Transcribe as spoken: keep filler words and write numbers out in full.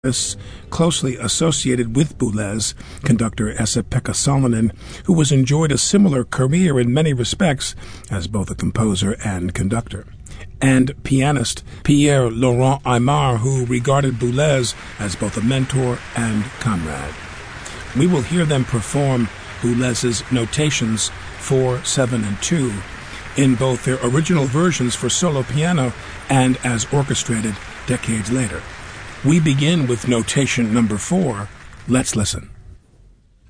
closely associated with Boulez, conductor Esa-Pekka Salonen, who has enjoyed a similar career in many respects as both a composer and conductor, and pianist Pierre-Laurent Aimard, who regarded Boulez as both a mentor and comrade. We will hear them perform Boulez's Notations four, seven, and two in both their original versions for solo piano and as orchestrated decades later. We begin with Notation number four. Let's listen.